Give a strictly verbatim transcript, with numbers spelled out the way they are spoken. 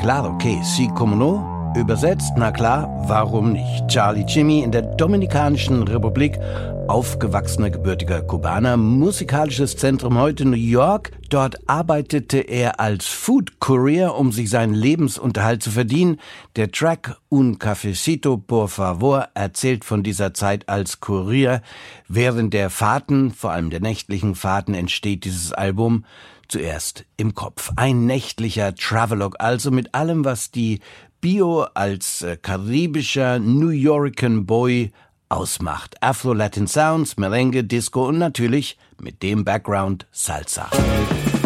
Claro que sí, como no? Übersetzt, na klar, warum nicht? Charlie Jimmy, in der Dominikanischen Republik, aufgewachsener gebürtiger Kubaner, musikalisches Zentrum heute New York. Dort arbeitete er als Food Courier, um sich seinen Lebensunterhalt zu verdienen. Der Track Un Cafecito por favor erzählt von dieser Zeit als Kurier. Während der Fahrten, vor allem der nächtlichen Fahrten, entsteht dieses Album zuerst im Kopf. Ein nächtlicher Travelogue, also mit allem, was die Bio als äh, karibischer New Yorkan Boy ausmacht. Afro-Latin Sounds, Merengue, Disco und natürlich mit dem Background Salsa.